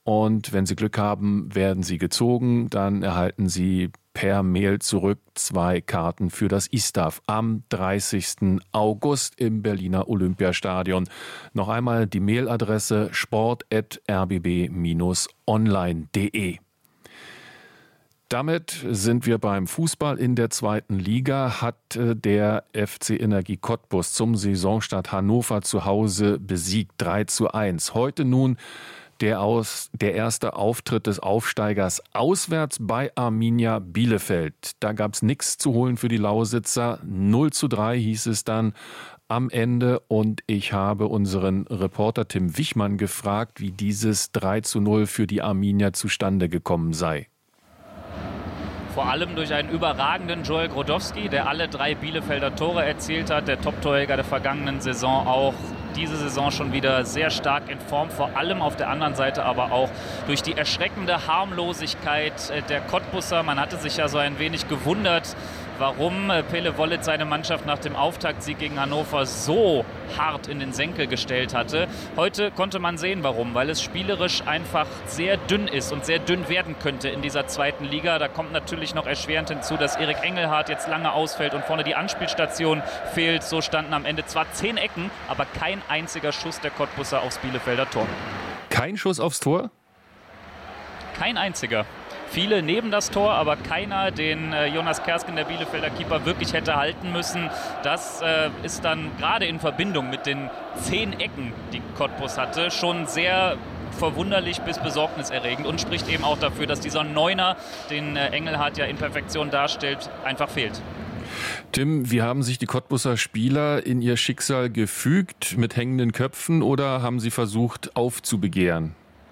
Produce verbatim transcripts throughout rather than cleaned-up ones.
und wenn Sie Glück haben, werden Sie gezogen. Dann erhalten Sie per Mail zurück zwei Karten für das I S T A F am dreißigsten August im Berliner Olympiastadion. Noch einmal die Mailadresse sport at r b b dash online punkt d e. Damit sind wir beim Fußball in der zweiten Liga. Hat der F C Energie Cottbus zum Saisonstart Hannover zu Hause besiegt, drei zu eins. Heute nun der, aus, der erste Auftritt des Aufsteigers auswärts bei Arminia Bielefeld. Da gab es nichts zu holen für die Lausitzer. null zu drei hieß es dann am Ende. Und ich habe unseren Reporter Tim Wichmann gefragt, wie dieses drei zu null für die Arminia zustande gekommen sei. Vor allem durch einen überragenden Joel Grodowski, der alle drei Bielefelder Tore erzielt hat. Der Top-Torjäger der vergangenen Saison, auch diese Saison schon wieder sehr stark in Form. Vor allem auf der anderen Seite aber auch durch die erschreckende Harmlosigkeit der Cottbusser. Man hatte sich ja so ein wenig gewundert, warum Pele Wollitz seine Mannschaft nach dem Auftaktsieg gegen Hannover so hart in den Senkel gestellt hatte. Heute konnte man sehen, warum, weil es spielerisch einfach sehr dünn ist und sehr dünn werden könnte in dieser zweiten Liga. Da kommt natürlich noch erschwerend hinzu, dass Erik Engelhardt jetzt lange ausfällt und vorne die Anspielstation fehlt. So standen am Ende zwar zehn Ecken, aber kein einziger Schuss der Cottbusser aufs Bielefelder Tor. Kein Schuss aufs Tor? Kein einziger. Viele neben das Tor, aber keiner, den äh, Jonas Kersken, der Bielefelder Keeper, wirklich hätte halten müssen. Das äh, ist dann gerade in Verbindung mit den zehn Ecken, die Cottbus hatte, schon sehr verwunderlich bis besorgniserregend und spricht eben auch dafür, dass dieser Neuner, den äh, Engelhardt ja in Perfektion darstellt, einfach fehlt. Tim, wie haben sich die Cottbusser Spieler in ihr Schicksal gefügt, mit hängenden Köpfen, oder haben sie versucht aufzubegehren?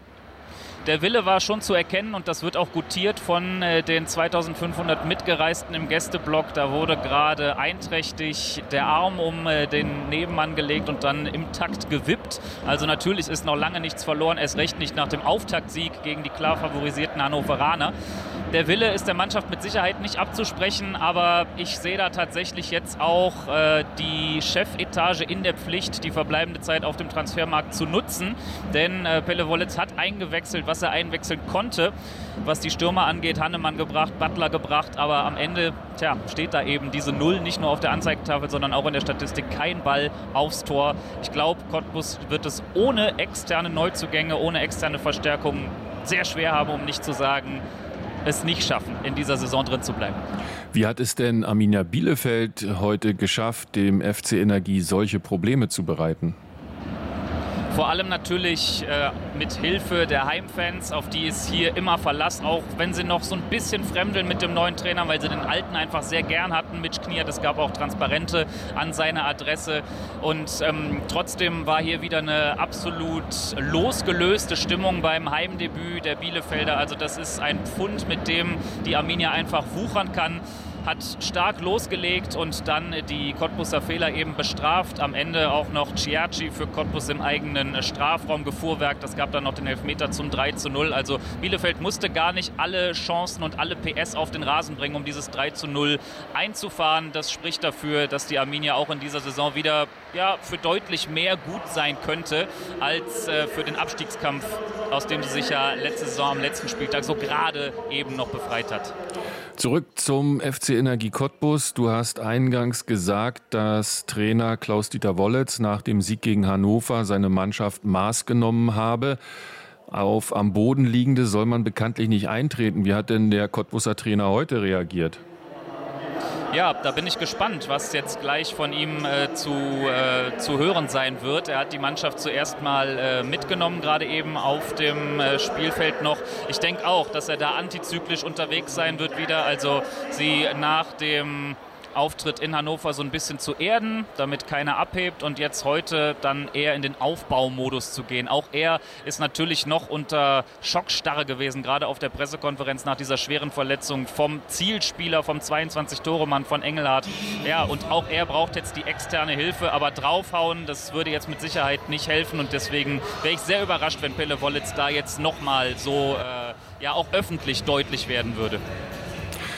Der Wille war schon zu erkennen und das wird auch gutiert von äh, den zweitausendfünfhundert Mitgereisten im Gästeblock. Da wurde gerade einträchtig der Arm um äh, den Nebenmann gelegt und dann im Takt gewippt. Also natürlich ist noch lange nichts verloren, erst recht nicht nach dem Auftaktsieg gegen die klar favorisierten Hannoveraner. Der Wille ist der Mannschaft mit Sicherheit nicht abzusprechen, aber ich sehe da tatsächlich jetzt auch äh, die Chefetage in der Pflicht, die verbleibende Zeit auf dem Transfermarkt zu nutzen. Denn äh, Pele Wollitz hat eingewechselt, was er einwechseln konnte, was die Stürmer angeht, Hannemann gebracht, Butler gebracht, aber am Ende tja, steht da eben diese Null, nicht nur auf der Anzeigetafel, sondern auch in der Statistik, kein Ball aufs Tor. Ich glaube, Cottbus wird es ohne externe Neuzugänge, ohne externe Verstärkungen sehr schwer haben, um nicht zu sagen, es nicht schaffen, in dieser Saison drin zu bleiben. Wie hat es denn Arminia Bielefeld heute geschafft, dem F C Energie solche Probleme zu bereiten? Vor allem natürlich äh, mit Hilfe der Heimfans, auf die ist hier immer Verlass, auch wenn sie noch so ein bisschen fremdeln mit dem neuen Trainer, weil sie den alten einfach sehr gern hatten, Mitch Kniert. Es gab auch Transparente an seine Adresse und ähm, trotzdem war hier wieder eine absolut losgelöste Stimmung beim Heimdebüt der Bielefelder. Also das ist ein Pfund, mit dem die Arminia einfach wuchern kann. Hat stark losgelegt und dann die Cottbusser Fehler eben bestraft. Am Ende auch noch Ciacci für Cottbus im eigenen Strafraum gefuhrwerkt. Das gab dann noch den Elfmeter zum drei zu null. Also Bielefeld musste gar nicht alle Chancen und alle P S auf den Rasen bringen, um dieses drei zu null einzufahren. Das spricht dafür, dass die Arminia auch in dieser Saison wieder ja, für deutlich mehr gut sein könnte als äh, für den Abstiegskampf, aus dem sie sich ja letzte Saison am letzten Spieltag so gerade eben noch befreit hat. Zurück zum F C Energie Cottbus. Du hast eingangs gesagt, dass Trainer Klaus-Dieter Wollitz nach dem Sieg gegen Hannover seine Mannschaft Maß genommen habe. Auf am Boden liegende soll man bekanntlich nicht eintreten. Wie hat denn der Cottbuser Trainer heute reagiert? Ja, da bin ich gespannt, was jetzt gleich von ihm äh, zu, äh, zu hören sein wird. Er hat die Mannschaft zuerst mal äh, mitgenommen, gerade eben auf dem äh, Spielfeld noch. Ich denke auch, dass er da antizyklisch unterwegs sein wird wieder. Also sie nach dem Auftritt in Hannover so ein bisschen zu erden, damit keiner abhebt und jetzt heute dann eher in den Aufbaumodus zu gehen. Auch er ist natürlich noch unter Schockstarre gewesen, gerade auf der Pressekonferenz nach dieser schweren Verletzung vom Zielspieler, vom zweiundzwanzig-Tore-Mann von Engelhardt. Ja, und auch er braucht jetzt die externe Hilfe, aber draufhauen, das würde jetzt mit Sicherheit nicht helfen und deswegen wäre ich sehr überrascht, wenn Pele Wollitz da jetzt nochmal so äh, ja auch öffentlich deutlich werden würde.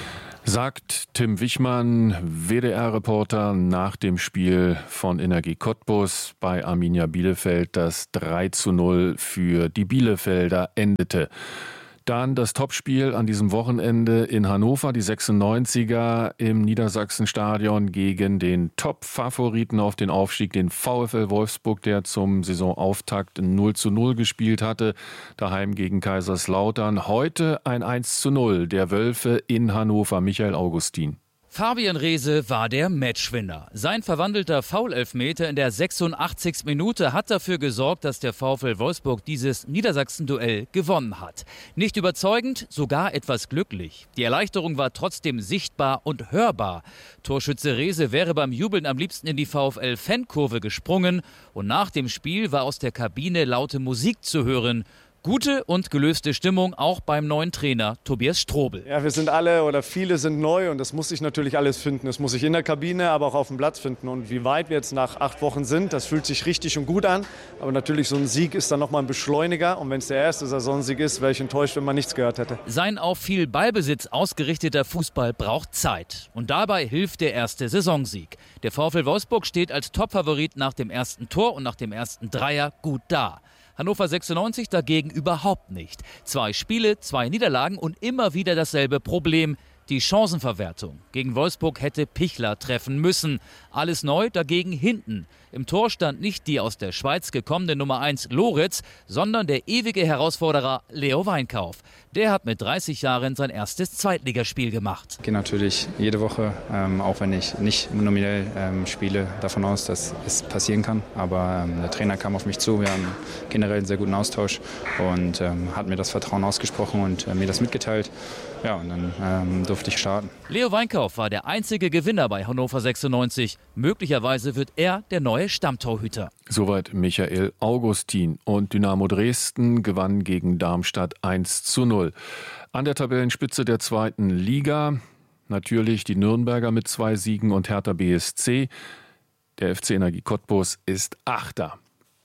Sagt Tim Wichmann, W D R-Reporter, nach dem Spiel von Energie Cottbus bei Arminia Bielefeld, das drei zu null für die Bielefelder endete. Dann das Topspiel an diesem Wochenende in Hannover, die sechsundneunziger im Niedersachsenstadion gegen den Top-Favoriten auf den Aufstieg, den VfL Wolfsburg, der zum Saisonauftakt null zu null gespielt hatte, daheim gegen Kaiserslautern. Heute ein eins zu null der Wölfe in Hannover. Michael Augustin. Fabian Reese war der Matchwinner. Sein verwandelter Foul-Elfmeter in der sechsundachtzigsten Minute hat dafür gesorgt, dass der VfL Wolfsburg dieses Niedersachsen-Duell gewonnen hat. Nicht überzeugend, sogar etwas glücklich. Die Erleichterung war trotzdem sichtbar und hörbar. Torschütze Reese wäre beim Jubeln am liebsten in die VfL-Fankurve gesprungen. Und nach dem Spiel war aus der Kabine laute Musik zu hören. Gute und gelöste Stimmung auch beim neuen Trainer Tobias Strobel. Ja, wir sind alle oder viele sind neu und das muss sich natürlich alles finden. Das muss sich in der Kabine, aber auch auf dem Platz finden. Und wie weit wir jetzt nach acht Wochen sind, das fühlt sich richtig und gut an. Aber natürlich, so ein Sieg ist dann nochmal ein Beschleuniger. Und wenn es der erste Saisonsieg ist, wäre ich enttäuscht, wenn man nichts gehört hätte. Sein auf viel Ballbesitz ausgerichteter Fußball braucht Zeit. Und dabei hilft der erste Saisonsieg. Der VfL Wolfsburg steht als Topfavorit nach dem ersten Tor und nach dem ersten Dreier gut da. Hannover sechsundneunzig dagegen überhaupt nicht. Zwei Spiele, zwei Niederlagen und immer wieder dasselbe Problem. Die Chancenverwertung. Gegen Wolfsburg hätte Pichler treffen müssen. Alles neu, dagegen hinten. Im Tor stand nicht die aus der Schweiz gekommene Nummer eins Loritz, sondern der ewige Herausforderer Leo Weinkauf. Der hat mit dreißig Jahren sein erstes Zweitligaspiel gemacht. Ich gehe natürlich jede Woche, ähm, auch wenn ich nicht nominell ähm, spiele, davon aus, dass es passieren kann. Aber ähm, der Trainer kam auf mich zu, wir haben generell einen sehr guten Austausch und ähm, hat mir das Vertrauen ausgesprochen und äh, mir das mitgeteilt. Ja, und dann ähm, durfte ich starten. Leo Weinkauf war der einzige Gewinner bei Hannover sechsundneunzig. Möglicherweise wird er der neue Stammtorhüter. Soweit Michael Augustin. Und Dynamo Dresden gewann gegen Darmstadt eins zu null. An der Tabellenspitze der zweiten Liga natürlich die Nürnberger mit zwei Siegen und Hertha B S C. Der F C Energie Cottbus ist Achter.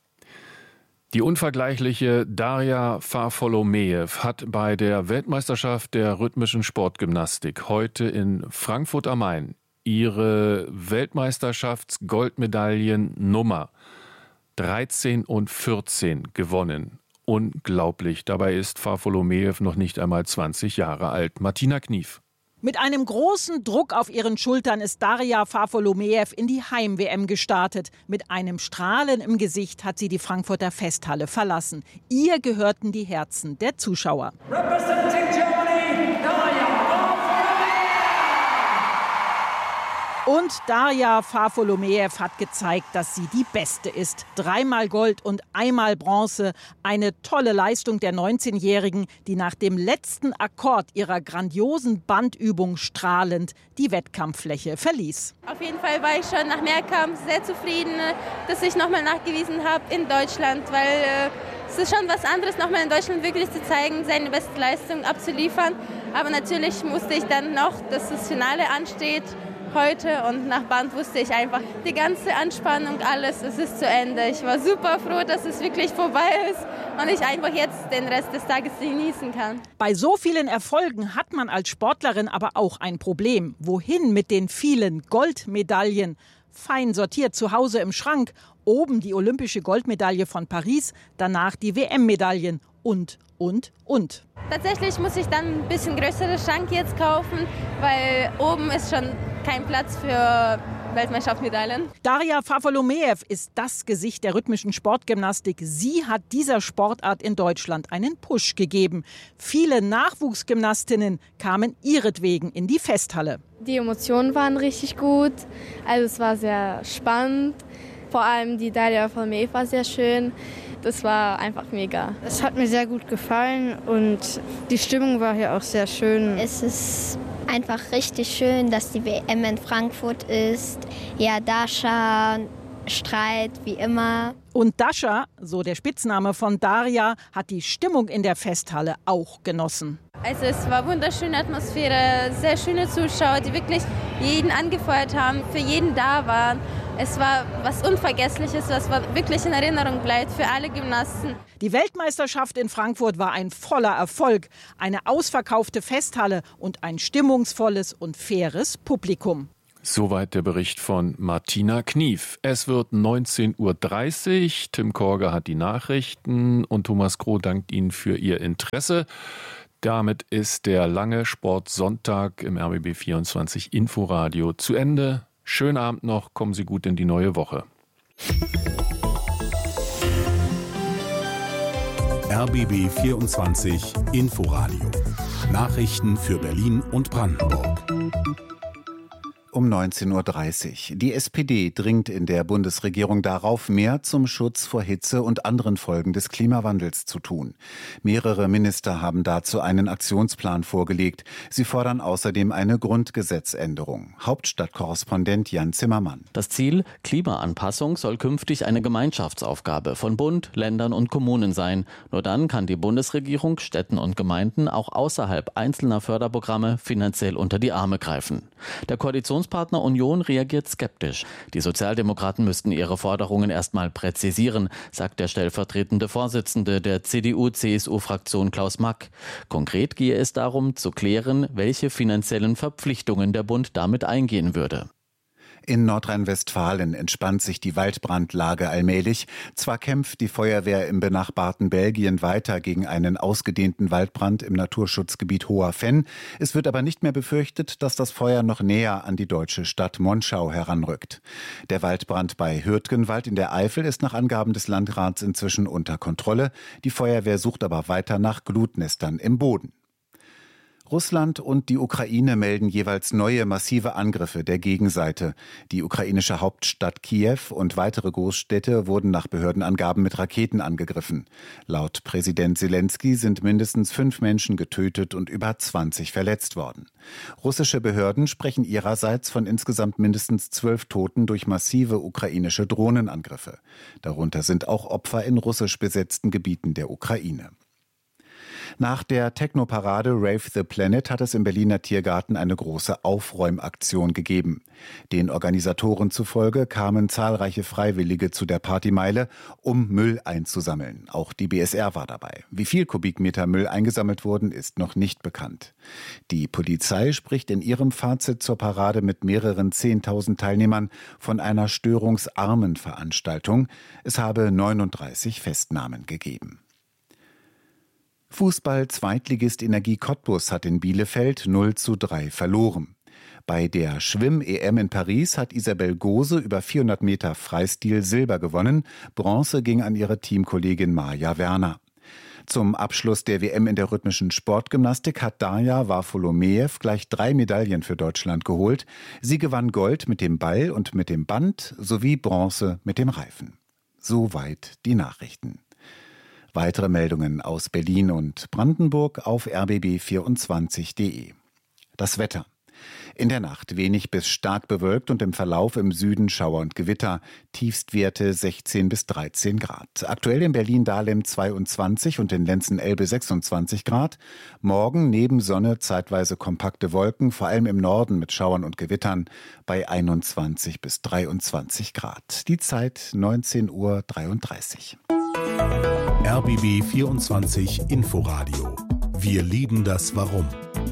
Die unvergleichliche Daria Farfolomejew hat bei der Weltmeisterschaft der rhythmischen Sportgymnastik heute in Frankfurt am Main ihre Weltmeisterschafts-Goldmedaillennummer dreizehn und vierzehn gewonnen. Unglaublich. Dabei ist Farfolomejew noch nicht einmal zwanzig Jahre alt. Martina Knief. Mit einem großen Druck auf ihren Schultern ist Daria Farfolomejew in die Heim-W M gestartet. Mit einem Strahlen im Gesicht hat sie die Frankfurter Festhalle verlassen. Ihr gehörten die Herzen der Zuschauer. Representing Germany, Daria Und Daria Farfolomejew hat gezeigt, dass sie die Beste ist. Dreimal Gold und einmal Bronze. Eine tolle Leistung der neunzehnjährigen, die nach dem letzten Akkord ihrer grandiosen Bandübung strahlend die Wettkampffläche verließ. Auf jeden Fall war ich schon nach Mehrkampf sehr zufrieden, dass ich nochmal nachgewiesen habe in Deutschland, weil äh, es ist schon was anderes, nochmal in Deutschland wirklich zu zeigen, seine beste Leistung abzuliefern. Aber natürlich musste ich dann noch, dass das Finale ansteht heute, und nach Band wusste ich einfach, die ganze Anspannung, alles, es ist zu Ende. Ich war super froh, dass es wirklich vorbei ist und ich einfach jetzt den Rest des Tages genießen kann. Bei so vielen Erfolgen hat man als Sportlerin aber auch ein Problem. Wohin mit den vielen Goldmedaillen? Fein sortiert zu Hause im Schrank. Oben die olympische Goldmedaille von Paris, danach die W M-Medaillen und, und, und. Tatsächlich muss ich dann ein bisschen größere Schrank jetzt kaufen, weil oben ist schon kein Platz für Weltmeisterschaftsmedaillen. Daria Farfolomejew ist das Gesicht der rhythmischen Sportgymnastik. Sie hat dieser Sportart in Deutschland einen Push gegeben. Viele Nachwuchsgymnastinnen kamen ihretwegen in die Festhalle. Die Emotionen waren richtig gut, also es war sehr spannend. Vor allem die Daria Farfolomejew war sehr schön. Das war einfach mega. Es hat mir sehr gut gefallen und die Stimmung war hier auch sehr schön. Es ist einfach richtig schön, dass die W M in Frankfurt ist. Ja, Dasha strahlt wie immer. Und Dasha, so der Spitzname von Daria, hat die Stimmung in der Festhalle auch genossen. Also es war wunderschöne Atmosphäre, sehr schöne Zuschauer, die wirklich jeden angefeuert haben, für jeden da waren. Es war was Unvergessliches, was wirklich in Erinnerung bleibt für alle Gymnasten. Die Weltmeisterschaft in Frankfurt war ein voller Erfolg. Eine ausverkaufte Festhalle und ein stimmungsvolles und faires Publikum. Soweit der Bericht von Martina Knief. Es wird neunzehn Uhr dreißig. Tim Korger hat die Nachrichten und Thomas Kroh dankt Ihnen für Ihr Interesse. Damit ist der lange Sportsonntag im R B B vierundzwanzig Inforadio zu Ende. Schönen Abend noch, kommen Sie gut in die neue Woche. R B B vierundzwanzig Inforadio. Nachrichten für Berlin und Brandenburg. Um neunzehn Uhr dreißig. Die S P D dringt in der Bundesregierung darauf, mehr zum Schutz vor Hitze und anderen Folgen des Klimawandels zu tun. Mehrere Minister haben dazu einen Aktionsplan vorgelegt. Sie fordern außerdem eine Grundgesetzänderung. Hauptstadtkorrespondent Jan Zimmermann. Das Ziel, Klimaanpassung, soll künftig eine Gemeinschaftsaufgabe von Bund, Ländern und Kommunen sein. Nur dann kann die Bundesregierung Städten und Gemeinden auch außerhalb einzelner Förderprogramme finanziell unter die Arme greifen. Der Koalitionspartner Union reagiert skeptisch. Die Sozialdemokraten müssten ihre Forderungen erstmal präzisieren, sagt der stellvertretende Vorsitzende der C D U C S U-Fraktion Klaus Mack. Konkret gehe es darum, zu klären, welche finanziellen Verpflichtungen der Bund damit eingehen würde. In Nordrhein-Westfalen entspannt sich die Waldbrandlage allmählich. Zwar kämpft die Feuerwehr im benachbarten Belgien weiter gegen einen ausgedehnten Waldbrand im Naturschutzgebiet Hoher Fenn. Es wird aber nicht mehr befürchtet, dass das Feuer noch näher an die deutsche Stadt Monschau heranrückt. Der Waldbrand bei Hürtgenwald in der Eifel ist nach Angaben des Landrats inzwischen unter Kontrolle. Die Feuerwehr sucht aber weiter nach Glutnestern im Boden. Russland und die Ukraine melden jeweils neue massive Angriffe der Gegenseite. Die ukrainische Hauptstadt Kiew und weitere Großstädte wurden nach Behördenangaben mit Raketen angegriffen. Laut Präsident Selenskyj sind mindestens fünf Menschen getötet und über zwanzig verletzt worden. Russische Behörden sprechen ihrerseits von insgesamt mindestens zwölf Toten durch massive ukrainische Drohnenangriffe. Darunter sind auch Opfer in russisch besetzten Gebieten der Ukraine. Nach der Techno-Parade Rave the Planet hat es im Berliner Tiergarten eine große Aufräumaktion gegeben. Den Organisatoren zufolge kamen zahlreiche Freiwillige zu der Partymeile, um Müll einzusammeln. Auch die B S R war dabei. Wie viel Kubikmeter Müll eingesammelt wurden, ist noch nicht bekannt. Die Polizei spricht in ihrem Fazit zur Parade mit mehreren zehntausend Teilnehmern von einer störungsarmen Veranstaltung. Es habe neununddreißig Festnahmen gegeben. Fußball-Zweitligist Energie Cottbus hat in Bielefeld null zu drei verloren. Bei der Schwimm-E M in Paris hat Isabel Gose über vierhundert Meter Freistil Silber gewonnen. Bronze ging an ihre Teamkollegin Maja Werner. Zum Abschluss der W M in der rhythmischen Sportgymnastik hat Darja Varfolomejew gleich drei Medaillen für Deutschland geholt. Sie gewann Gold mit dem Ball und mit dem Band sowie Bronze mit dem Reifen. Soweit die Nachrichten. Weitere Meldungen aus Berlin und Brandenburg auf r b b vierundzwanzig punkt de. Das Wetter. In der Nacht wenig bis stark bewölkt und im Verlauf im Süden Schauer und Gewitter. Tiefstwerte sechzehn bis dreizehn Grad. Aktuell in Berlin-Dahlem zweiundzwanzig und in Lenzen-Elbe sechsundzwanzig Grad. Morgen neben Sonne zeitweise kompakte Wolken, vor allem im Norden mit Schauern und Gewittern bei einundzwanzig bis dreiundzwanzig Grad. Die Zeit neunzehn Uhr dreiunddreißig. R B B vierundzwanzig Inforadio. Wir lieben das Warum.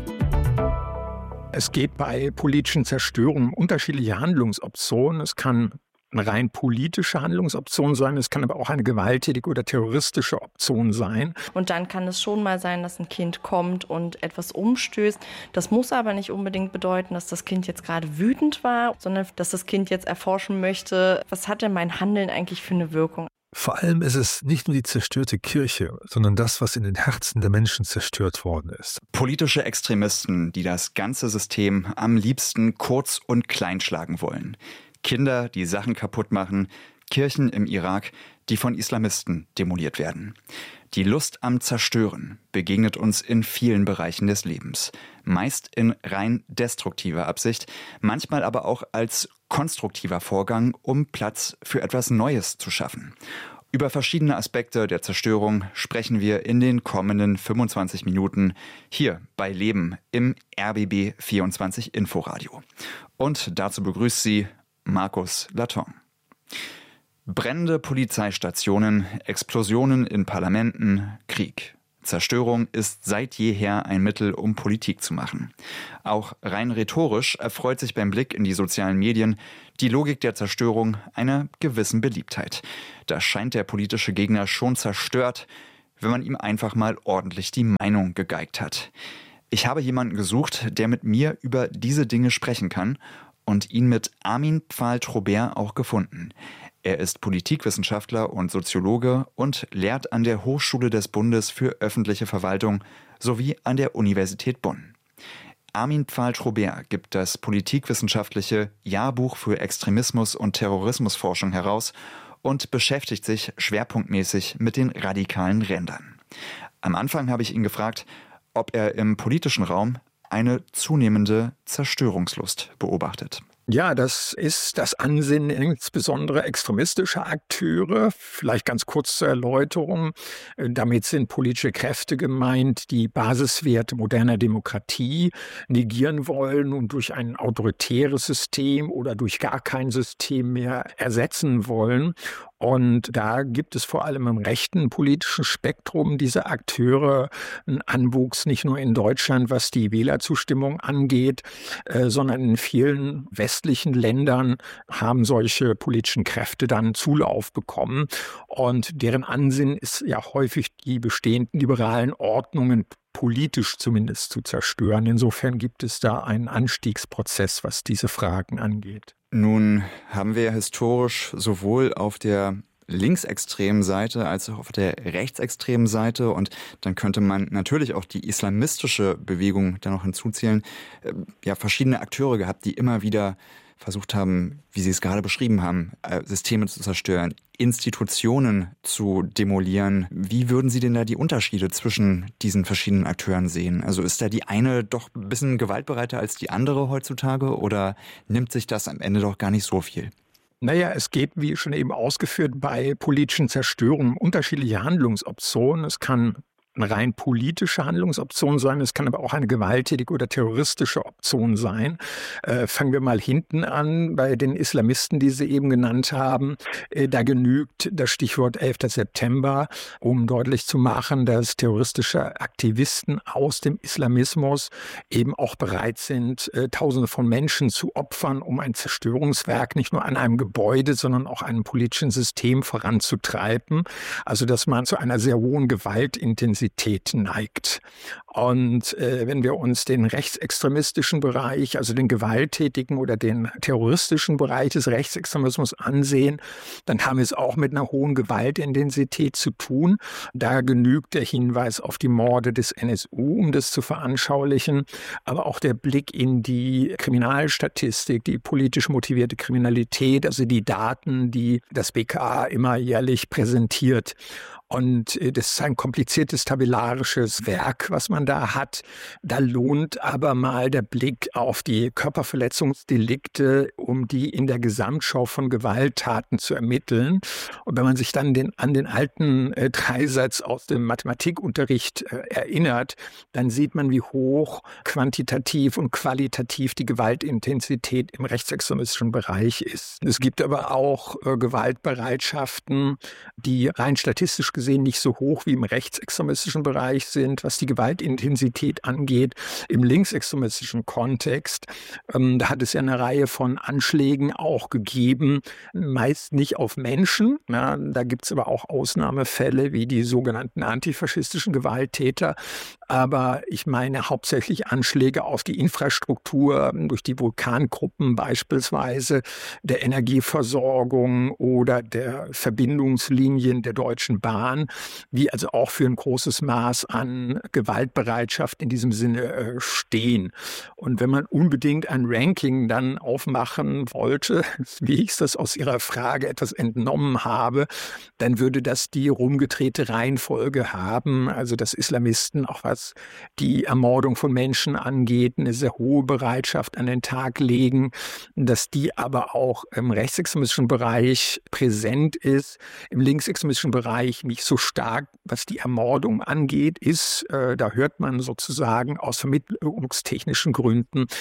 Es geht bei politischen Zerstörungen um unterschiedliche Handlungsoptionen. Es kann eine rein politische Handlungsoption sein, es kann aber auch eine gewalttätige oder terroristische Option sein. Und dann kann es schon mal sein, dass ein Kind kommt und etwas umstößt. Das muss aber nicht unbedingt bedeuten, dass das Kind jetzt gerade wütend war, sondern dass das Kind jetzt erforschen möchte, was hat denn mein Handeln eigentlich für eine Wirkung. Vor allem ist es nicht nur die zerstörte Kirche, sondern das, was in den Herzen der Menschen zerstört worden ist. Politische Extremisten, die das ganze System am liebsten kurz und klein schlagen wollen. Kinder, die Sachen kaputt machen, Kirchen im Irak, die von Islamisten demoliert werden. Die Lust am Zerstören begegnet uns in vielen Bereichen des Lebens. Meist in rein destruktiver Absicht, manchmal aber auch als konstruktiver Vorgang, um Platz für etwas Neues zu schaffen. Über verschiedene Aspekte der Zerstörung sprechen wir in den kommenden fünfundzwanzig Minuten hier bei Leben im R B B vierundzwanzig Inforadio. Und dazu begrüßt Sie Markus Laton. Brände Polizeistationen, Explosionen in Parlamenten, Krieg. Zerstörung ist seit jeher ein Mittel, um Politik zu machen. Auch rein rhetorisch erfreut sich beim Blick in die sozialen Medien die Logik der Zerstörung einer gewissen Beliebtheit. Da scheint der politische Gegner schon zerstört, wenn man ihm einfach mal ordentlich die Meinung gegeigt hat. Ich habe jemanden gesucht, der mit mir über diese Dinge sprechen kann, und ihn mit Armin Pfahl-Trobert auch gefunden. Er ist Politikwissenschaftler und Soziologe und lehrt an der Hochschule des Bundes für öffentliche Verwaltung sowie an der Universität Bonn. Armin Pfahl-Trobert gibt das politikwissenschaftliche Jahrbuch für Extremismus- und Terrorismusforschung heraus und beschäftigt sich schwerpunktmäßig mit den radikalen Rändern. Am Anfang habe ich ihn gefragt, ob er im politischen Raum eine zunehmende Zerstörungslust beobachtet. Ja, das ist das Ansinnen insbesondere extremistischer Akteure. Vielleicht ganz kurz zur Erläuterung. Damit sind politische Kräfte gemeint, die Basiswerte moderner Demokratie negieren wollen und durch ein autoritäres System oder durch gar kein System mehr ersetzen wollen. Und da gibt es vor allem im rechten politischen Spektrum dieser Akteure einen Anwuchs, nicht nur in Deutschland, was die Wählerzustimmung angeht, äh, sondern in vielen westlichen Ländern haben solche politischen Kräfte dann Zulauf bekommen. Und deren Ansinnen ist ja häufig, die bestehenden liberalen Ordnungen politisch zumindest zu zerstören. Insofern gibt es da einen Anstiegsprozess, was diese Fragen angeht. Nun haben wir historisch sowohl auf der linksextremen Seite als auch auf der rechtsextremen Seite, und dann könnte man natürlich auch die islamistische Bewegung da noch hinzuzählen, ja, verschiedene Akteure gehabt, die immer wieder versucht haben, wie Sie es gerade beschrieben haben, Systeme zu zerstören, Institutionen zu demolieren. Wie würden Sie denn da die Unterschiede zwischen diesen verschiedenen Akteuren sehen? Also ist da die eine doch ein bisschen gewaltbereiter als die andere heutzutage, oder nimmt sich das am Ende doch gar nicht so viel? Naja, es geht, wie schon eben ausgeführt, bei politischen Zerstörungen um unterschiedliche Handlungsoptionen. Es kann eine rein politische Handlungsoption sein, es kann aber auch eine gewalttätige oder terroristische Option sein. Äh, fangen wir mal hinten an bei den Islamisten, die Sie eben genannt haben. Äh, da genügt das Stichwort elfter September, um deutlich zu machen, dass terroristische Aktivisten aus dem Islamismus eben auch bereit sind, äh, Tausende von Menschen zu opfern, um ein Zerstörungswerk nicht nur an einem Gebäude, sondern auch einem politischen System voranzutreiben. Also dass man zu einer sehr hohen Gewaltintensität neigt. Und äh, wenn wir uns den rechtsextremistischen Bereich, also den gewalttätigen oder den terroristischen Bereich des Rechtsextremismus ansehen, dann haben wir es auch mit einer hohen Gewaltintensität zu tun. Da genügt der Hinweis auf die Morde des N S U, um das zu veranschaulichen, aber auch der Blick in die Kriminalstatistik, die politisch motivierte Kriminalität, also die Daten, die das B K A immer jährlich präsentiert. Und das ist ein kompliziertes tabellarisches Werk, was man da hat. Da lohnt aber mal der Blick auf die Körperverletzungsdelikte, um die in der Gesamtschau von Gewalttaten zu ermitteln. Und wenn man sich dann den, an den alten äh, Dreisatz aus dem Mathematikunterricht äh, erinnert, dann sieht man, wie hoch quantitativ und qualitativ die Gewaltintensität im rechtsextremistischen Bereich ist. Es gibt aber auch äh, Gewaltbereitschaften, die rein statistisch gesehen nicht so hoch wie im rechtsextremistischen Bereich sind, was die Gewaltintensität angeht. Im linksextremistischen Kontext, ähm, da hat es ja eine Reihe von Anschlägen auch gegeben, meist nicht auf Menschen. Ja, da gibt es aber auch Ausnahmefälle wie die sogenannten antifaschistischen Gewalttäter. Aber ich meine hauptsächlich Anschläge auf die Infrastruktur durch die Vulkangruppen beispielsweise, der Energieversorgung oder der Verbindungslinien der Deutschen Bahn, die also auch für ein großes Maß an Gewaltbereitschaft in diesem Sinne äh, stehen. Und wenn man unbedingt ein Ranking dann aufmachen wollte, wie ich das aus Ihrer Frage etwas entnommen habe, dann würde das die rumgedrehte Reihenfolge haben, also dass Islamisten, auch was die Ermordung von Menschen angeht, eine sehr hohe Bereitschaft an den Tag legen, dass die aber auch im rechtsextremistischen Bereich präsent ist, im linksextremistischen Bereich nicht so stark, was die Ermordung angeht, ist, äh, da hört man sozusagen aus vermittlungstechnischen Gründen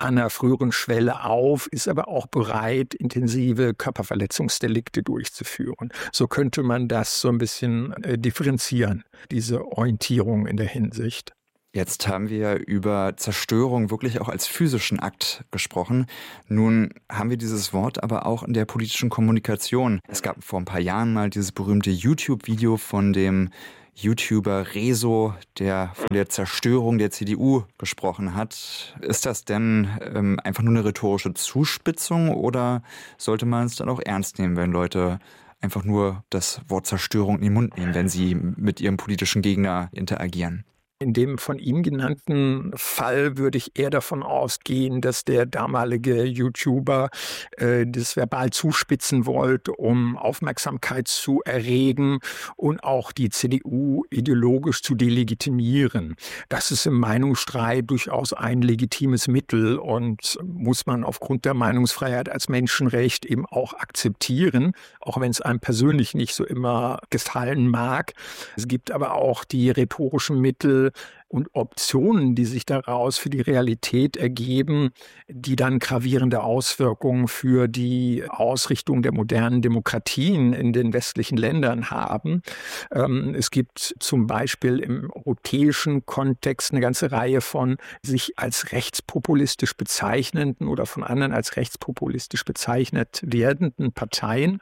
an einer früheren Schwelle auf, ist aber auch bereit, intensive Körperverletzungsdelikte durchzuführen. So könnte man das so ein bisschen äh, differenzieren, diese Orientierung in der Hinsicht. Jetzt haben wir über Zerstörung wirklich auch als physischen Akt gesprochen. Nun haben wir dieses Wort aber auch in der politischen Kommunikation. Es gab vor ein paar Jahren mal dieses berühmte YouTube-Video von dem YouTuber Rezo, der von der Zerstörung der C D U gesprochen hat. Ist das denn ähm, einfach nur eine rhetorische Zuspitzung oder sollte man es dann auch ernst nehmen, wenn Leute einfach nur das Wort Zerstörung in den Mund nehmen, wenn sie mit ihrem politischen Gegner interagieren? In dem von ihm genannten Fall würde ich eher davon ausgehen, dass der damalige YouTuber äh, das verbal zuspitzen wollte, um Aufmerksamkeit zu erregen und auch die C D U ideologisch zu delegitimieren. Das ist im Meinungsstreit durchaus ein legitimes Mittel und muss man aufgrund der Meinungsfreiheit als Menschenrecht eben auch akzeptieren, auch wenn es einem persönlich nicht so immer gefallen mag. Es gibt aber auch die rhetorischen Mittel und Optionen, die sich daraus für die Realität ergeben, die dann gravierende Auswirkungen für die Ausrichtung der modernen Demokratien in den westlichen Ländern haben. Ähm, es gibt zum Beispiel im europäischen Kontext eine ganze Reihe von sich als rechtspopulistisch bezeichnenden oder von anderen als rechtspopulistisch bezeichnet werdenden Parteien,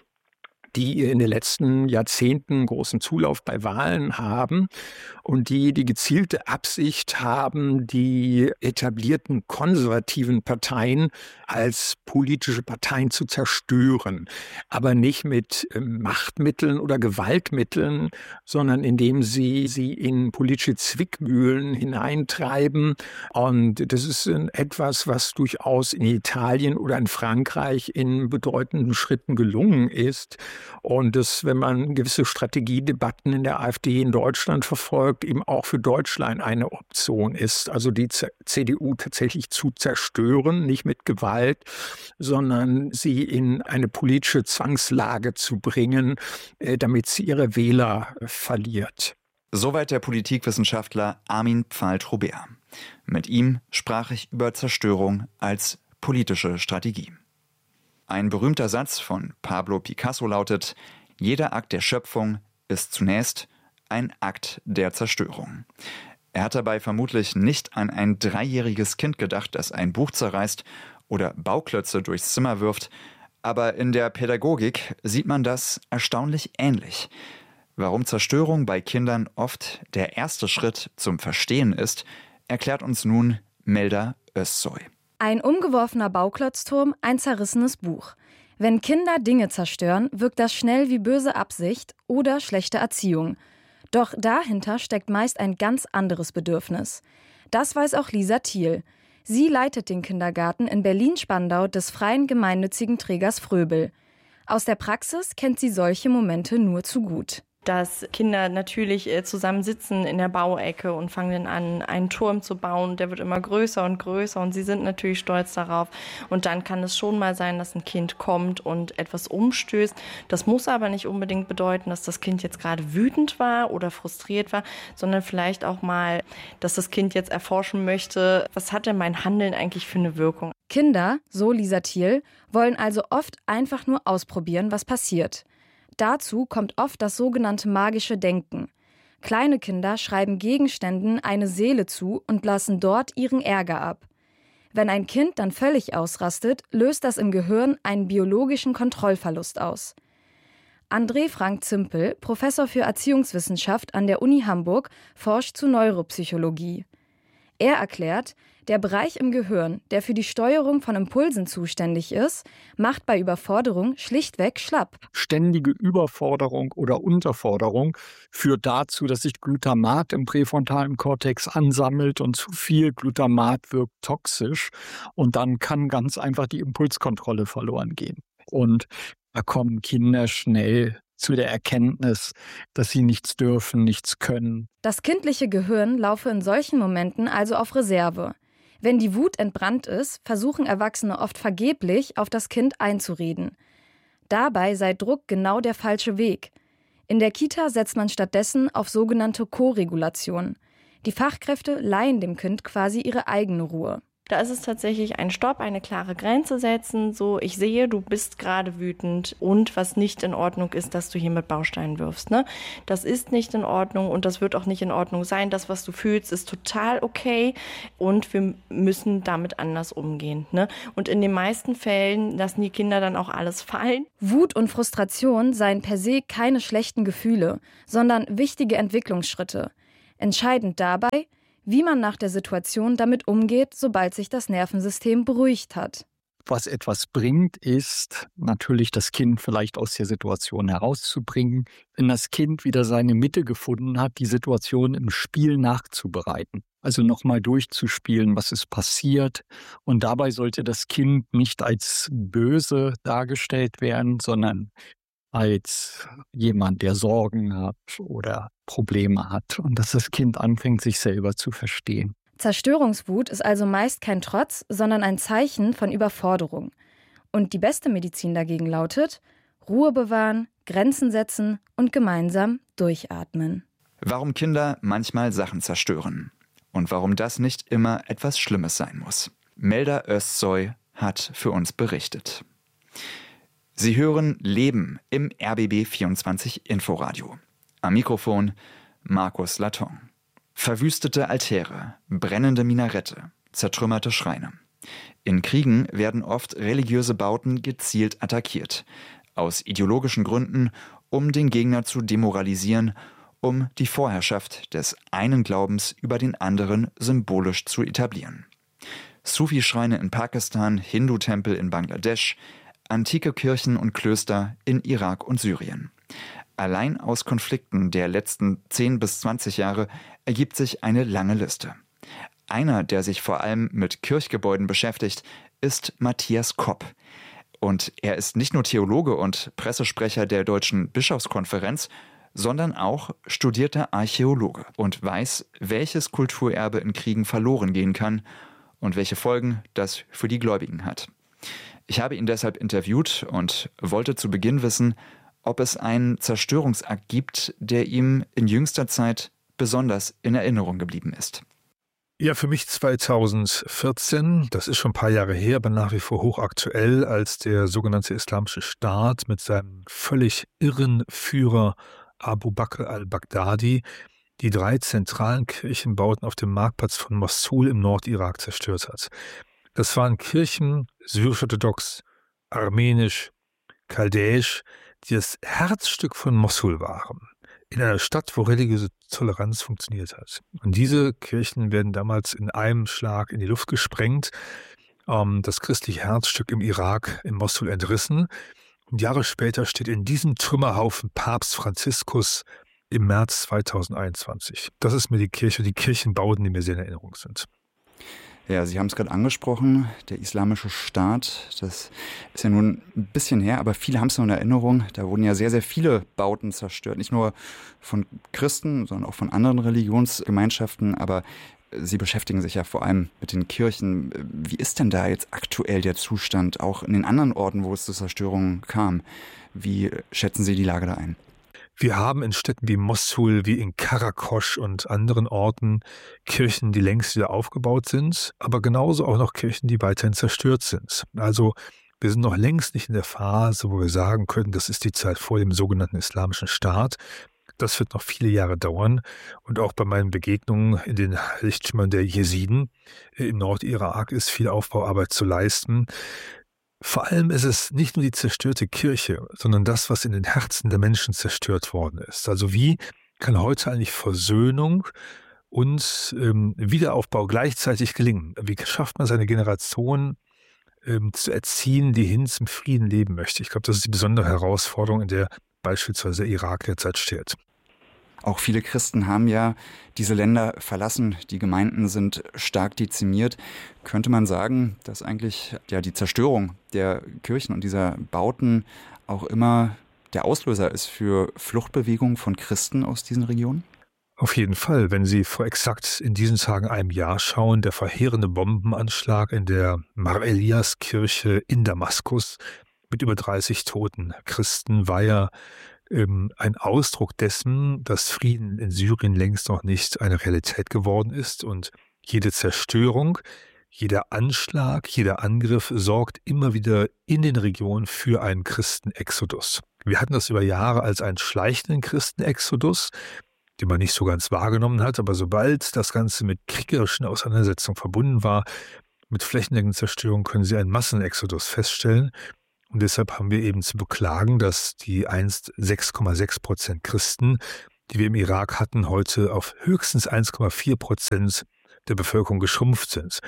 die in den letzten Jahrzehnten großen Zulauf bei Wahlen haben und die die gezielte Absicht haben, die etablierten konservativen Parteien als politische Parteien zu zerstören. Aber nicht mit Machtmitteln oder Gewaltmitteln, sondern indem sie sie in politische Zwickmühlen hineintreiben. Und das ist etwas, was durchaus in Italien oder in Frankreich in bedeutenden Schritten gelungen ist. Und das, wenn man gewisse Strategiedebatten in der AfD in Deutschland verfolgt, eben auch für Deutschland eine Option ist. Also die C D U tatsächlich zu zerstören, nicht mit Gewalt, sondern sie in eine politische Zwangslage zu bringen, damit sie ihre Wähler verliert. Soweit der Politikwissenschaftler Armin Pfalz-Robert. Mit ihm sprach ich über Zerstörung als politische Strategie. Ein berühmter Satz von Pablo Picasso lautet: Jeder Akt der Schöpfung ist zunächst ein Akt der Zerstörung. Er hat dabei vermutlich nicht an ein dreijähriges Kind gedacht, das ein Buch zerreißt oder Bauklötze durchs Zimmer wirft, aber in der Pädagogik sieht man das erstaunlich ähnlich. Warum Zerstörung bei Kindern oft der erste Schritt zum Verstehen ist, erklärt uns nun Melda Özsoy. Ein umgeworfener Bauklotzturm, ein zerrissenes Buch. Wenn Kinder Dinge zerstören, wirkt das schnell wie böse Absicht oder schlechte Erziehung. Doch dahinter steckt meist ein ganz anderes Bedürfnis. Das weiß auch Lisa Thiel. Sie leitet den Kindergarten in Berlin-Spandau des freien gemeinnützigen Trägers Fröbel. Aus der Praxis kennt sie solche Momente nur zu gut. Dass Kinder natürlich zusammen sitzen in der Bauecke und fangen dann an, einen Turm zu bauen. Der wird immer größer und größer und sie sind natürlich stolz darauf. Und dann kann es schon mal sein, dass ein Kind kommt und etwas umstößt. Das muss aber nicht unbedingt bedeuten, dass das Kind jetzt gerade wütend war oder frustriert war, sondern vielleicht auch mal, dass das Kind jetzt erforschen möchte, was hat denn mein Handeln eigentlich für eine Wirkung? Kinder, so Lisa Thiel, wollen also oft einfach nur ausprobieren, was passiert. Dazu kommt oft das sogenannte magische Denken. Kleine Kinder schreiben Gegenständen eine Seele zu und lassen dort ihren Ärger ab. Wenn ein Kind dann völlig ausrastet, löst das im Gehirn einen biologischen Kontrollverlust aus. André Frank Zimpel, Professor für Erziehungswissenschaft an der Uni Hamburg, forscht zu Neuropsychologie. Er erklärt, der Bereich im Gehirn, der für die Steuerung von Impulsen zuständig ist, macht bei Überforderung schlichtweg schlapp. Ständige Überforderung oder Unterforderung führt dazu, dass sich Glutamat im präfrontalen Kortex ansammelt und zu viel Glutamat wirkt toxisch und dann kann ganz einfach die Impulskontrolle verloren gehen. Und da kommen Kinder schnell zu der Erkenntnis, dass sie nichts dürfen, nichts können. Das kindliche Gehirn laufe in solchen Momenten also auf Reserve. Wenn die Wut entbrannt ist, versuchen Erwachsene oft vergeblich, auf das Kind einzureden. Dabei sei Druck genau der falsche Weg. In der Kita setzt man stattdessen auf sogenannte Koregulation. Die Fachkräfte leihen dem Kind quasi ihre eigene Ruhe. Da ist es tatsächlich ein Stopp, eine klare Grenze setzen, so ich sehe, du bist gerade wütend und was nicht in Ordnung ist, dass du hier mit Bausteinen wirfst. Ne? Das ist nicht in Ordnung und das wird auch nicht in Ordnung sein. Das, was du fühlst, ist total okay und wir müssen damit anders umgehen. Ne? Und in den meisten Fällen lassen die Kinder dann auch alles fallen. Wut und Frustration seien per se keine schlechten Gefühle, sondern wichtige Entwicklungsschritte. Entscheidend dabei, wie man nach der Situation damit umgeht, sobald sich das Nervensystem beruhigt hat. Was etwas bringt, ist natürlich das Kind vielleicht aus der Situation herauszubringen, wenn das Kind wieder seine Mitte gefunden hat, die Situation im Spiel nachzubereiten. Also nochmal durchzuspielen, was ist passiert. Und dabei sollte das Kind nicht als böse dargestellt werden, sondern als jemand, der Sorgen hat oder Probleme hat und dass das Kind anfängt, sich selber zu verstehen. Zerstörungswut ist also meist kein Trotz, sondern ein Zeichen von Überforderung. Und die beste Medizin dagegen lautet: Ruhe bewahren, Grenzen setzen und gemeinsam durchatmen. Warum Kinder manchmal Sachen zerstören und warum das nicht immer etwas Schlimmes sein muss. Melda Özsoy hat für uns berichtet. Sie hören Leben im R B B vierundzwanzig Inforadio. Am Mikrofon Markus Laton. Verwüstete Altäre, brennende Minarette, zertrümmerte Schreine. In Kriegen werden oft religiöse Bauten gezielt attackiert. Aus ideologischen Gründen, um den Gegner zu demoralisieren, um die Vorherrschaft des einen Glaubens über den anderen symbolisch zu etablieren. Sufi-Schreine in Pakistan, Hindu-Tempel in Bangladesch, antike Kirchen und Klöster in Irak und Syrien. Allein aus Konflikten der letzten zehn bis zwanzig Jahre ergibt sich eine lange Liste. Einer, der sich vor allem mit Kirchgebäuden beschäftigt, ist Matthias Kopp. Und er ist nicht nur Theologe und Pressesprecher der Deutschen Bischofskonferenz, sondern auch studierter Archäologe und weiß, welches Kulturerbe in Kriegen verloren gehen kann und welche Folgen das für die Gläubigen hat. Ich habe ihn deshalb interviewt und wollte zu Beginn wissen, ob es einen Zerstörungsakt gibt, der ihm in jüngster Zeit besonders in Erinnerung geblieben ist. Ja, für mich zweitausendvierzehn, das ist schon ein paar Jahre her, aber nach wie vor hochaktuell, als der sogenannte Islamische Staat mit seinem völlig irren Führer Abu Bakr al-Baghdadi die drei zentralen Kirchenbauten auf dem Marktplatz von Mossul im Nordirak zerstört hat. Das waren Kirchen, syrisch-orthodox, armenisch, chaldäisch, die das Herzstück von Mossul waren. In einer Stadt, wo religiöse Toleranz funktioniert hat. Und diese Kirchen werden damals in einem Schlag in die Luft gesprengt, ähm, das christliche Herzstück im Irak, in Mossul, entrissen. Und Jahre später steht in diesem Trümmerhaufen Papst Franziskus im März zweitausendeinundzwanzig. Das ist mir die Kirche, die Kirchenbauten, die mir sehr in Erinnerung sind. Ja, Sie haben es gerade angesprochen, der Islamische Staat, das ist ja nun ein bisschen her, aber viele haben es noch in Erinnerung. Da wurden ja sehr, sehr viele Bauten zerstört, nicht nur von Christen, sondern auch von anderen Religionsgemeinschaften, aber Sie beschäftigen sich ja vor allem mit den Kirchen. Wie ist denn da jetzt aktuell der Zustand, auch in den anderen Orten, wo es zu Zerstörungen kam? Wie schätzen Sie die Lage da ein? Wir haben in Städten wie Mossul, wie in Karakosch und anderen Orten Kirchen, die längst wieder aufgebaut sind, aber genauso auch noch Kirchen, die weiterhin zerstört sind. Also wir sind noch längst nicht in der Phase, wo wir sagen können, das ist die Zeit vor dem sogenannten Islamischen Staat. Das wird noch viele Jahre dauern. Und auch bei meinen Begegnungen in den Lichtschimmern der Jesiden im Nordirak ist viel Aufbauarbeit zu leisten. Vor allem ist es nicht nur die zerstörte Kirche, sondern das, was in den Herzen der Menschen zerstört worden ist. Also wie kann heute eigentlich Versöhnung und ähm, Wiederaufbau gleichzeitig gelingen? Wie schafft man seine Generation ähm, zu erziehen, die hin zum Frieden leben möchte? Ich glaube, das ist die besondere Herausforderung, in der beispielsweise der Irak derzeit steht. Auch viele Christen haben ja diese Länder verlassen. Die Gemeinden sind stark dezimiert. Könnte man sagen, dass eigentlich ja die Zerstörung der Kirchen und dieser Bauten auch immer der Auslöser ist für Fluchtbewegungen von Christen aus diesen Regionen? Auf jeden Fall. Wenn Sie vor exakt in diesen Tagen einem Jahr schauen, der verheerende Bombenanschlag in der Mar Elias-Kirche in Damaskus mit über dreißig Toten Christen war ja ein Ausdruck dessen, dass Frieden in Syrien längst noch nicht eine Realität geworden ist und jede Zerstörung, Jeder Anschlag, jeder Angriff sorgt immer wieder in den Regionen für einen Christenexodus. Wir hatten das über Jahre als einen schleichenden Christenexodus, den man nicht so ganz wahrgenommen hat, aber sobald das Ganze mit kriegerischen Auseinandersetzungen verbunden war, mit flächendeckender Zerstörung, können Sie einen Massenexodus feststellen. Und deshalb haben wir eben zu beklagen, dass die einst sechs Komma sechs Prozent Christen, die wir im Irak hatten, heute auf höchstens eins Komma vier Prozent der Bevölkerung geschrumpft sind.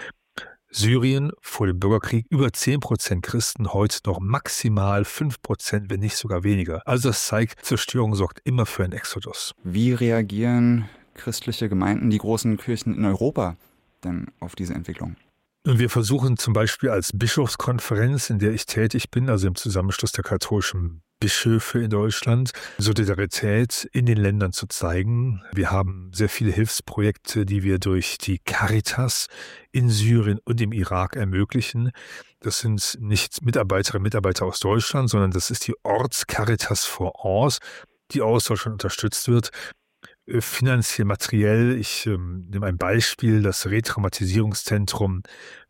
Syrien vor dem Bürgerkrieg über zehn Prozent Christen, heute noch maximal fünf Prozent, wenn nicht sogar weniger. Also das zeigt, Zerstörung sorgt immer für einen Exodus. Wie reagieren christliche Gemeinden, die großen Kirchen in Europa denn auf diese Entwicklung? Und wir versuchen zum Beispiel als Bischofskonferenz, in der ich tätig bin, also im Zusammenschluss der katholischen Bischöfe in Deutschland, Solidarität in den Ländern zu zeigen. Wir haben sehr viele Hilfsprojekte, die wir durch die Caritas in Syrien und im Irak ermöglichen. Das sind nicht Mitarbeiterinnen und Mitarbeiter aus Deutschland, sondern das ist die Ortscaritas vor Ort, die aus Deutschland unterstützt wird. Finanziell, materiell, ich ähm, nehme ein Beispiel, das Retraumatisierungszentrum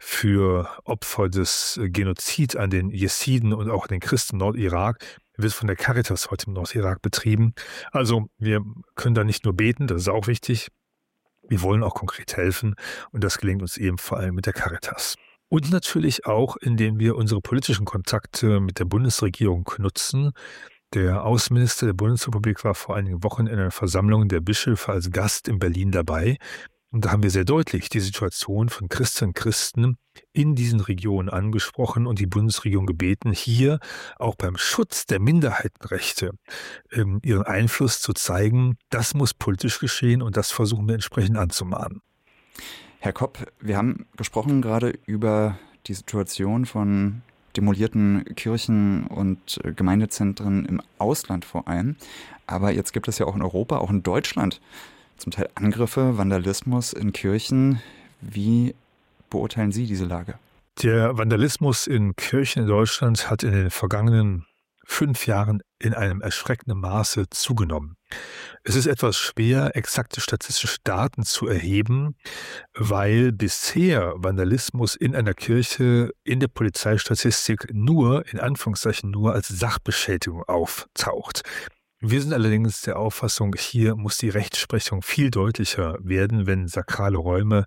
für Opfer des Genozid an den Jesiden und auch den Christen im Nordirak wird von der Caritas heute im Nordirak betrieben. Also wir können da nicht nur beten, das ist auch wichtig, wir wollen auch konkret helfen und das gelingt uns eben vor allem mit der Caritas. Und natürlich auch, indem wir unsere politischen Kontakte mit der Bundesregierung nutzen. Der Außenminister der Bundesrepublik war vor einigen Wochen in einer Versammlung der Bischöfe als Gast in Berlin dabei. Und da haben wir sehr deutlich die Situation von Christinnen und Christen in diesen Regionen angesprochen und die Bundesregierung gebeten, hier auch beim Schutz der Minderheitenrechte ähm, ihren Einfluss zu zeigen. Das muss politisch geschehen und das versuchen wir entsprechend anzumahnen. Herr Kopp, wir haben gesprochen gerade über die Situation von demolierten Kirchen und Gemeindezentren im Ausland vor allem. Aber jetzt gibt es ja auch in Europa, auch in Deutschland, zum Teil Angriffe, Vandalismus in Kirchen. Wie beurteilen Sie diese Lage? Der Vandalismus in Kirchen in Deutschland hat in den vergangenen fünf Jahren in einem erschreckenden Maße zugenommen. Es ist etwas schwer, exakte statistische Daten zu erheben, weil bisher Vandalismus in einer Kirche in der Polizeistatistik nur, in Anführungszeichen nur, als Sachbeschädigung auftaucht. Wir sind allerdings der Auffassung, hier muss die Rechtsprechung viel deutlicher werden, wenn sakrale Räume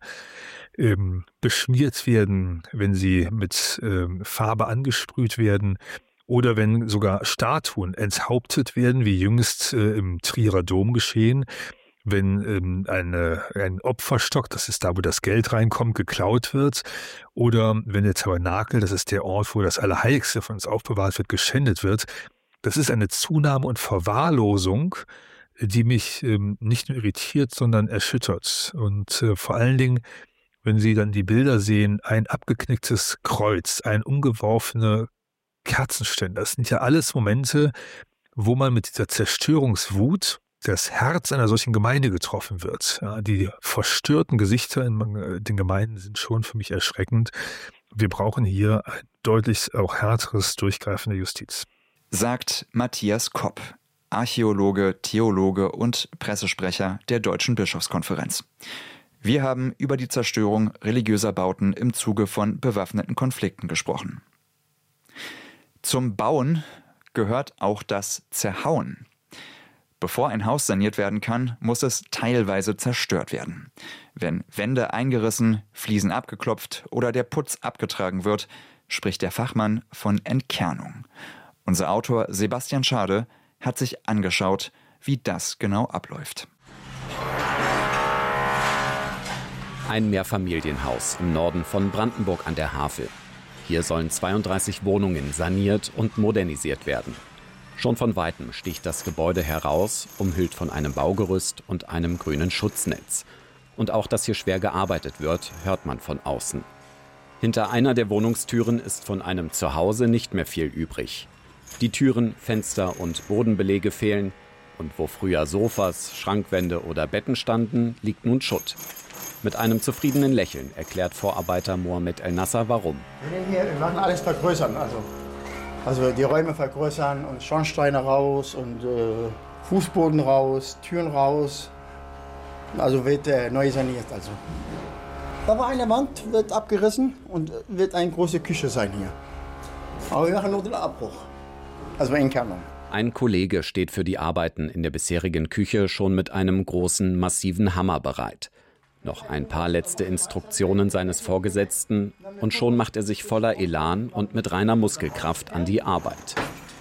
ähm, beschmiert werden, wenn sie mit ähm, Farbe angesprüht werden, oder wenn sogar Statuen enthauptet werden, wie jüngst äh, im Trierer Dom geschehen, wenn ähm, eine, ein Opferstock, das ist da, wo das Geld reinkommt, geklaut wird, oder wenn der Tabernakel, das ist der Ort, wo das Allerheiligste von uns aufbewahrt wird, geschändet wird. Das ist eine Zunahme und Verwahrlosung, die mich ähm, nicht nur irritiert, sondern erschüttert. Und äh, vor allen Dingen, wenn Sie dann die Bilder sehen, ein abgeknicktes Kreuz, ein umgeworfener Kerzenständer. Das sind ja alles Momente, wo man mit dieser Zerstörungswut das Herz einer solchen Gemeinde getroffen wird. Ja, die verstörten Gesichter in den Gemeinden sind schon für mich erschreckend. Wir brauchen hier ein deutlich auch härteres Durchgreifen der Justiz. Sagt Matthias Kopp, Archäologe, Theologe und Pressesprecher der Deutschen Bischofskonferenz. Wir haben über die Zerstörung religiöser Bauten im Zuge von bewaffneten Konflikten gesprochen. Zum Bauen gehört auch das Zerhauen. Bevor ein Haus saniert werden kann, muss es teilweise zerstört werden. Wenn Wände eingerissen, Fliesen abgeklopft oder der Putz abgetragen wird, spricht der Fachmann von Entkernung. Unser Autor Sebastian Schade hat sich angeschaut, wie das genau abläuft. Ein Mehrfamilienhaus im Norden von Brandenburg an der Havel. Hier sollen zweiunddreißig Wohnungen saniert und modernisiert werden. Schon von Weitem sticht das Gebäude heraus, umhüllt von einem Baugerüst und einem grünen Schutznetz. Und auch, dass hier schwer gearbeitet wird, hört man von außen. Hinter einer der Wohnungstüren ist von einem Zuhause nicht mehr viel übrig. Die Türen, Fenster und Bodenbelege fehlen. Und wo früher Sofas, Schrankwände oder Betten standen, liegt nun Schutt. Mit einem zufriedenen Lächeln erklärt Vorarbeiter Mohamed El-Nasser, warum. Wir machen alles vergrößern, also, also die Räume vergrößern und Schornsteine raus und äh, Fußboden raus, Türen raus. Also wird äh, neu saniert. Also. Da war eine Wand, wird abgerissen und wird eine große Küche sein hier. Aber wir machen nur den Abbruch, also Entkernung. Ein Kollege steht für die Arbeiten in der bisherigen Küche schon mit einem großen, massiven Hammer bereit. Noch ein paar letzte Instruktionen seines Vorgesetzten und schon macht er sich voller Elan und mit reiner Muskelkraft an die Arbeit.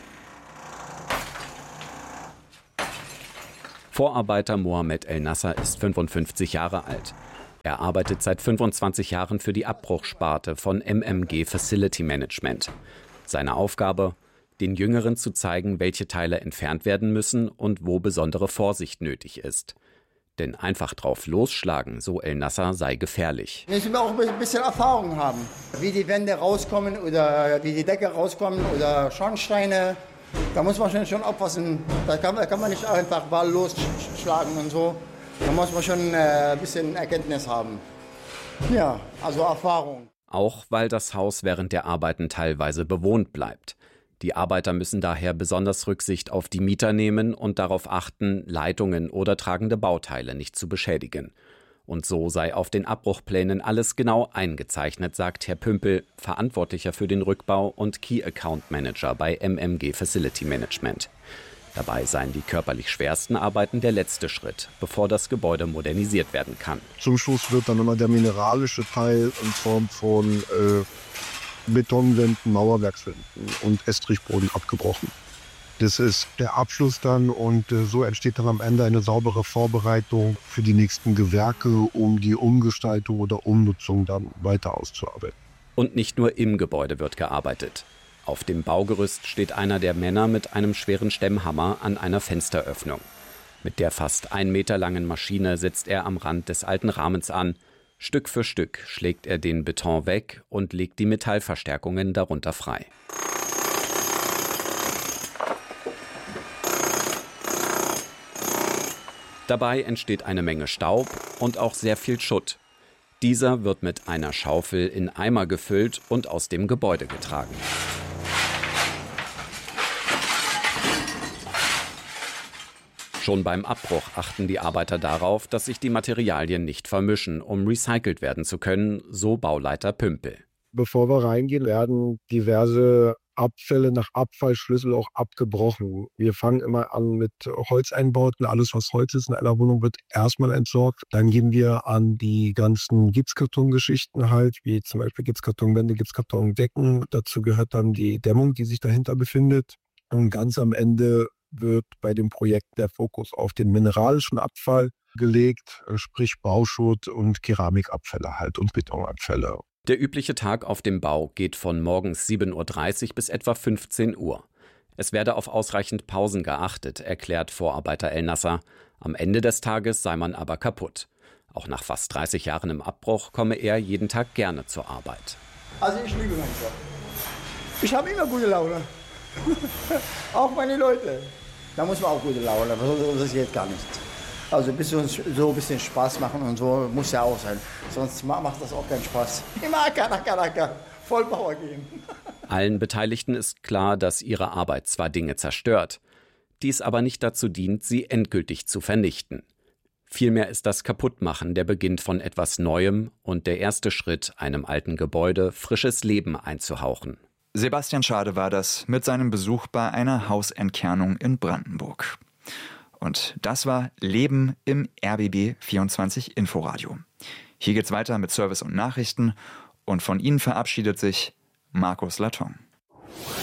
Vorarbeiter Mohamed El Nasser ist fünfundfünfzig Jahre alt. Er arbeitet seit fünfundzwanzig Jahren für die Abbruchsparte von M M G Facility Management. Seine Aufgabe: den Jüngeren zu zeigen, welche Teile entfernt werden müssen und wo besondere Vorsicht nötig ist. Denn einfach drauf losschlagen, so El Nasser, sei gefährlich. Müssen wir auch ein bisschen Erfahrung haben, wie die Wände rauskommen oder wie die Decke rauskommen oder Schornsteine. Da muss man schon aufpassen. Da kann, da kann man nicht einfach wahllos schlagen und so. Da muss man schon ein bisschen Erkenntnis haben. Ja, also Erfahrung. Auch weil das Haus während der Arbeiten teilweise bewohnt bleibt. Die Arbeiter müssen daher besonders Rücksicht auf die Mieter nehmen und darauf achten, Leitungen oder tragende Bauteile nicht zu beschädigen. Und so sei auf den Abbruchplänen alles genau eingezeichnet, sagt Herr Pümpel, Verantwortlicher für den Rückbau und Key Account Manager bei M M G Facility Management. Dabei seien die körperlich schwersten Arbeiten der letzte Schritt, bevor das Gebäude modernisiert werden kann. Zum Schluss wird dann immer der mineralische Teil in Form von äh, Betonwänden, Mauerwerkswänden und Estrichboden abgebrochen. Das ist der Abschluss dann und äh, so entsteht dann am Ende eine saubere Vorbereitung für die nächsten Gewerke, um die Umgestaltung oder Umnutzung dann weiter auszuarbeiten. Und nicht nur im Gebäude wird gearbeitet. Auf dem Baugerüst steht einer der Männer mit einem schweren Stemmhammer an einer Fensteröffnung. Mit der fast ein Meter langen Maschine setzt er am Rand des alten Rahmens an. Stück für Stück schlägt er den Beton weg und legt die Metallverstärkungen darunter frei. Dabei entsteht eine Menge Staub und auch sehr viel Schutt. Dieser wird mit einer Schaufel in Eimer gefüllt und aus dem Gebäude getragen. Schon beim Abbruch achten die Arbeiter darauf, dass sich die Materialien nicht vermischen, um recycelt werden zu können, so Bauleiter Pümpel. Bevor wir reingehen, werden diverse Abfälle nach Abfallschlüssel auch abgebrochen. Wir fangen immer an mit Holzeinbauten. Alles, was Holz ist in einer Wohnung, wird erstmal entsorgt. Dann gehen wir an die ganzen Gipskartongeschichten halt, wie zum Beispiel Gipskartonwände, Gipskartondecken. Dazu gehört dann die Dämmung, die sich dahinter befindet. Und ganz am Ende wird bei dem Projekt der Fokus auf den mineralischen Abfall gelegt, sprich Bauschutt und Keramikabfälle halt und Betonabfälle. Der übliche Tag auf dem Bau geht von morgens sieben Uhr dreißig bis etwa fünfzehn Uhr. Es werde auf ausreichend Pausen geachtet, erklärt Vorarbeiter El Nasser. Am Ende des Tages sei man aber kaputt. Auch nach fast dreißig Jahren im Abbruch komme er jeden Tag gerne zur Arbeit. Also ich liebe meinen Job. Ich habe immer gute Laune. Auch meine Leute. Da muss man auch gute Laune haben, das geht gar nicht. Also ein bisschen, so ein bisschen Spaß machen und so muss ja auch sein. Sonst macht das auch keinen Spaß. Immer Acker, Acker, Acker. Vollpower gehen. Allen Beteiligten ist klar, dass ihre Arbeit zwar Dinge zerstört, dies aber nicht dazu dient, sie endgültig zu vernichten. Vielmehr ist das Kaputtmachen der Beginn von etwas Neuem und der erste Schritt, einem alten Gebäude frisches Leben einzuhauchen. Sebastian Schade war das mit seinem Besuch bei einer Hausentkernung in Brandenburg. Und das war Leben im R B B vierundzwanzig Inforadio. Hier geht's weiter mit Service und Nachrichten und von Ihnen verabschiedet sich Markus Laton.